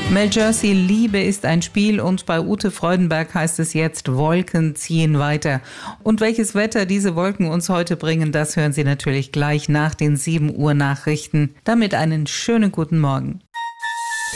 Mel Jersey, Liebe ist ein Spiel, und bei Ute Freudenberg heißt es jetzt, Wolken ziehen weiter. Und welches Wetter diese Wolken uns heute bringen, das hören Sie natürlich gleich nach den 7 Uhr Nachrichten. Damit einen schönen guten Morgen.